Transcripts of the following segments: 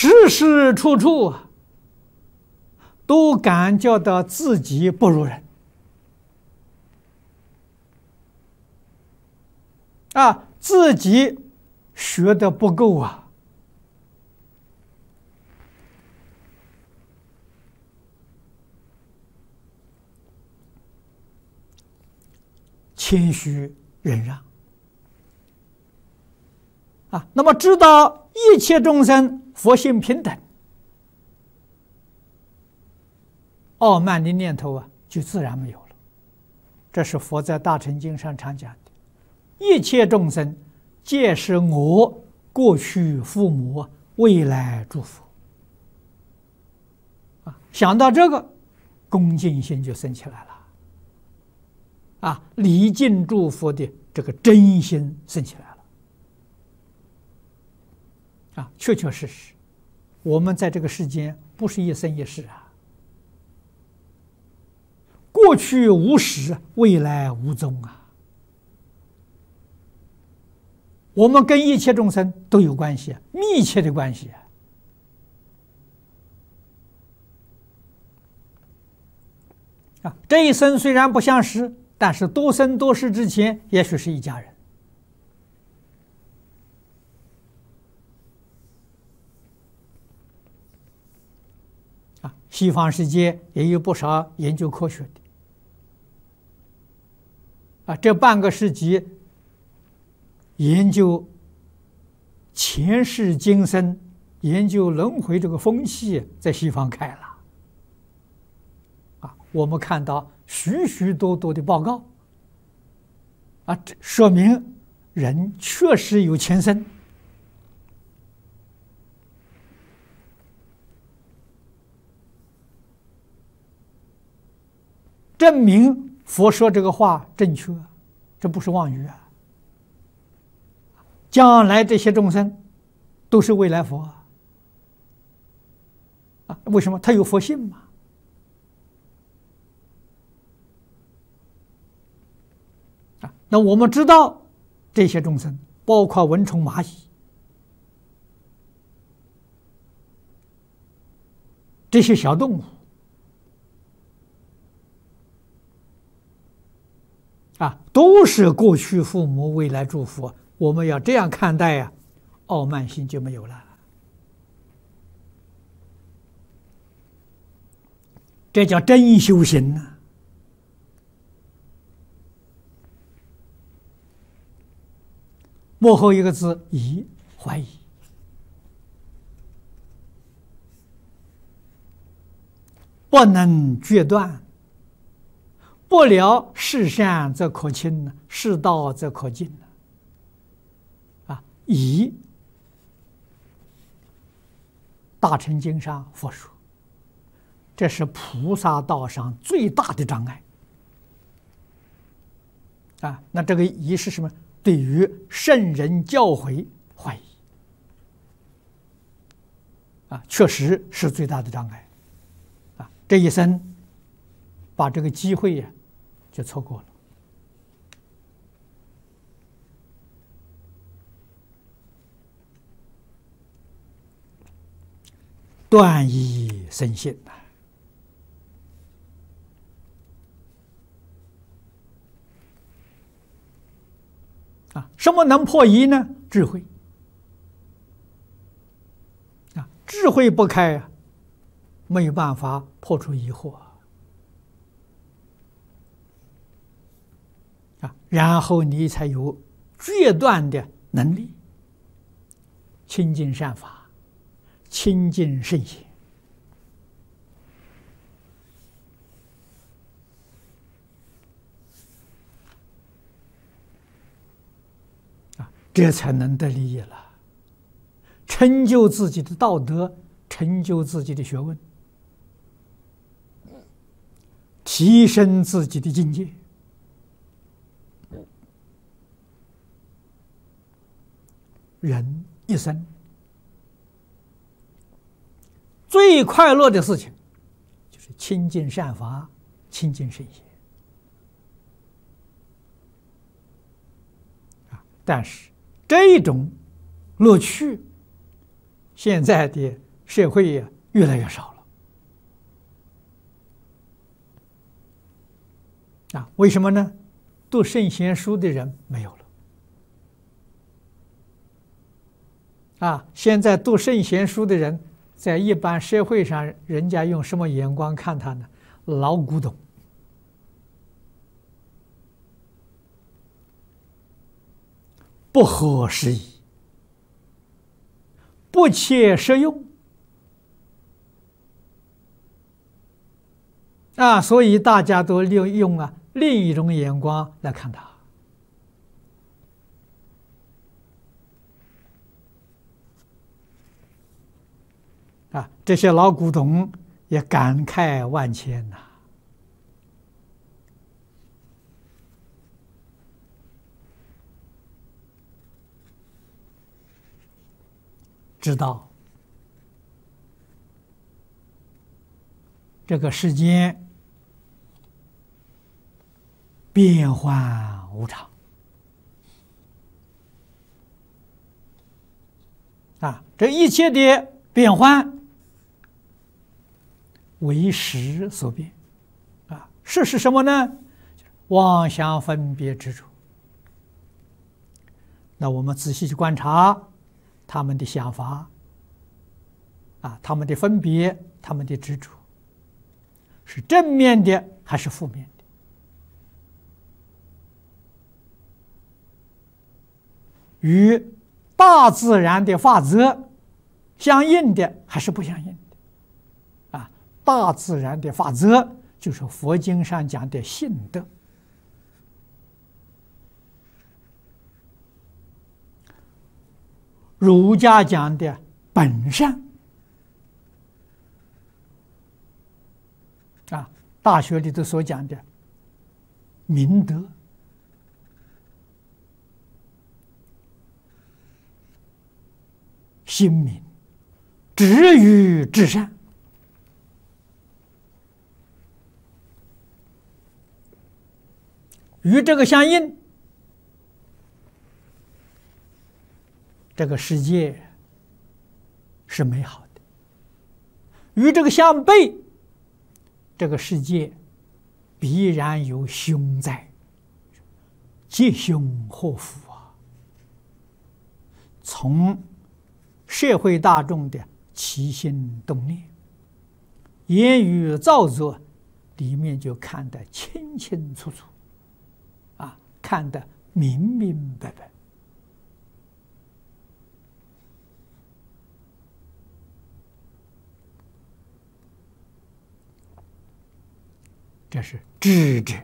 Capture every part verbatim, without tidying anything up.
时时处处啊，都感觉到自己不如人啊，自己学的不够啊，谦虚忍让啊，那么知道一切众生佛性平等，傲慢的念头啊就自然没有了。这是佛在大乘经上常讲的，一切众生皆是我过去父母未来诸佛啊，想到这个恭敬心就生起来了啊，礼敬诸佛的这个真心生起来了啊，确确实实我们在这个世间不是一生一世啊，过去无始，未来无踪啊，我们跟一切众生都有关系，密切的关系啊。啊，这一生虽然不相识，但是多生多世之前，也许是一家人。啊，西方世界也有不少研究科学的。啊，这半个世纪研究前世今生、研究轮回这个风气，在西方开了。啊，我们看到许许多多的报告，啊，这说明人确实有前生。证明佛说这个话正确，这不是妄语啊！将来这些众生都是未来佛啊！啊，为什么？他有佛性嘛！啊，那我们知道这些众生，包括蚊虫蚂蚁，这些小动物。啊，都是过去父母未来诸佛，我们要这样看待呀、啊，傲慢心就没有了。这叫真修行呢、啊。幕后一个字疑，怀疑，不能决断。不了世善则可亲呢，世道则可进呢。啊，疑，大乘经上佛说，这是菩萨道上最大的障碍。啊，那这个疑是什么？对于圣人教诲怀疑。啊，确实是最大的障碍。啊，这一生把这个机会呀、啊。就错过了。断疑生信呐！啊，什么能破疑呢？智慧啊，智慧不开啊，没有办法破除疑惑。啊，然后你才有决断的能力，亲近善法，亲近圣贤，啊，这才能得利益了，成就自己的道德，成就自己的学问，提升自己的境界。人一生最快乐的事情，就是亲近善法，亲近圣贤。啊，但是这种乐趣，现在的社会呀越来越少了啊！为什么呢？读圣贤书的人没有了啊！现在读圣贤书的人，在一般社会上，人家用什么眼光看他呢？老古董，不合时宜，不切实用啊！所以大家都利用啊另一种眼光来看他啊！这些老古董也感慨万千呐、知道这个世间变幻无常啊，这一切的变幻为识所变啊，识是什么呢？妄想分别执着。那我们仔细去观察他们的想法啊，他们的分别，他们的执着，是正面的还是负面的？与大自然的法则相应的还是不相应的？啊，大自然的法则就是佛经上讲的性德，儒家讲的本善啊，大学里头所讲的明德，心明，止于至善。与这个相应，这个世界是美好的；与这个相悖，这个世界必然有凶灾，吉凶祸福啊！从社会大众的起心动念、言语造作里面就看得清清楚楚，啊，看得明明白白。这是智者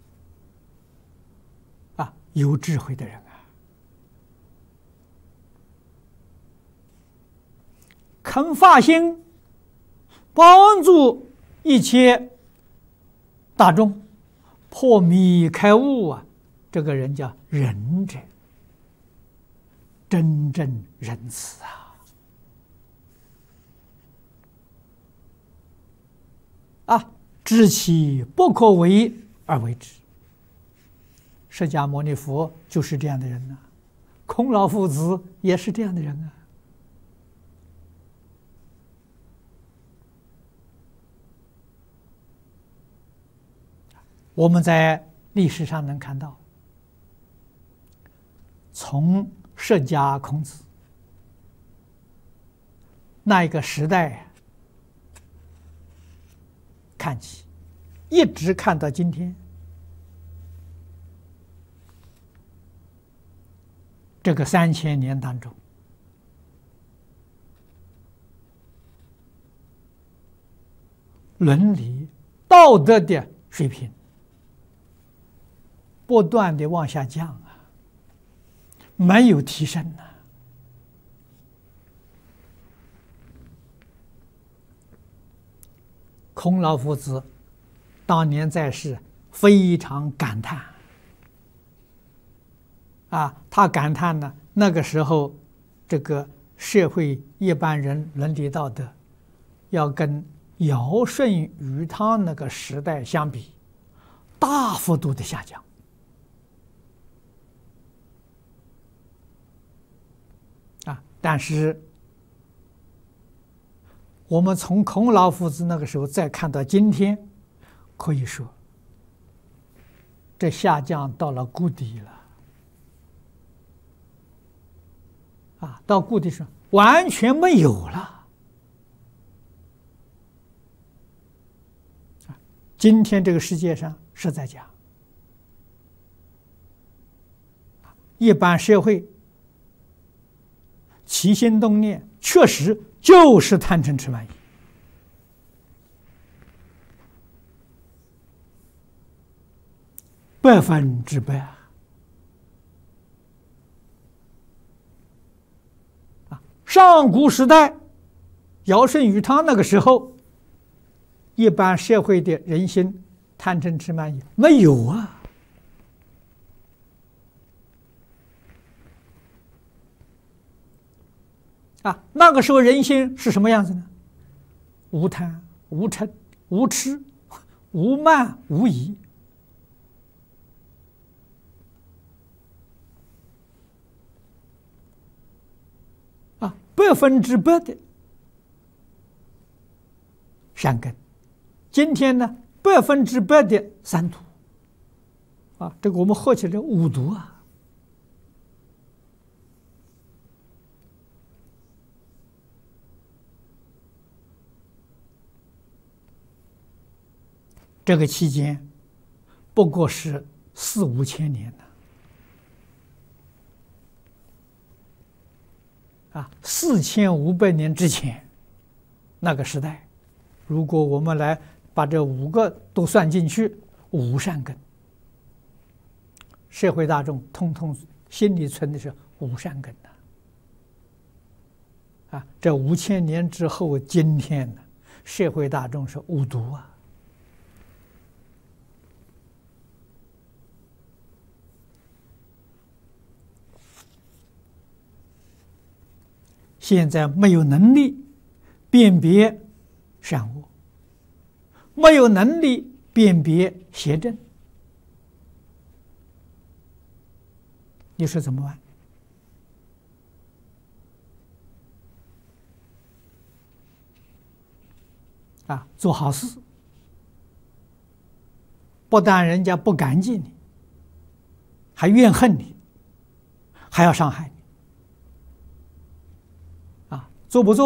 啊，有智慧的人啊，肯发心帮助一切大众破迷开悟啊，这个人叫仁者，真正仁慈啊！啊，知其不可为而为之。释迦牟尼佛就是这样的人呐、啊，孔老夫子也是这样的人啊。我们在历史上能看到，从释迦、孔子那一个时代看起，一直看到今天，这个三千年当中，伦理道德的水平不断的往下降啊，没有提升呐、啊。孔老夫子当年在世，非常感叹啊，他感叹呢，那个时候这个社会一般人伦理道德，要跟尧舜禹汤那个时代相比，大幅度的下降。啊，但是我们从孔老夫子那个时候再看到今天，可以说这下降到了谷底了。啊，到谷底上完全没有了。今天这个世界上是在讲，一般社会起心动念确实就是贪嗔痴慢疑，百分之百啊！上古时代，尧舜禹汤那个时候，一般社会的人心贪嗔痴慢疑没有啊。啊，那个时候人心是什么样子呢？无贪、无嗔、无痴、无慢、无疑。啊，百分之百的善根。今天呢，百分之百的三毒。啊，这个我们合起来五毒啊。这个期间不过是四五千年呢，啊，四千五百年之前那个时代，如果我们来把这五个都算进去，五善根，社会大众通通心里存的是五善根的，啊，这五千年之后，今天呢，社会大众是五毒啊。现在没有能力辨别善恶，没有能力辨别邪正，你说怎么办？啊，做好事，不但人家不感激你，还怨恨你，还要伤害你。做不做？